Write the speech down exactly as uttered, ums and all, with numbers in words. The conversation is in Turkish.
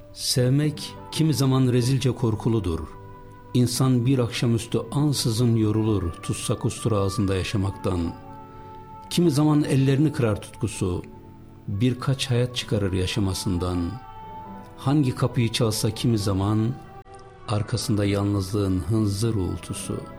Sevmek kimi zaman rezilce korkuludur. İnsan bir akşamüstü ansızın yorulur tutsak ustura ağzında yaşamaktan. Kimi zaman ellerini kırar tutkusu, birkaç hayat çıkarır yaşamasından. Hangi kapıyı çalsa kimi zaman, arkasında yalnızlığın hınzır uğultusu.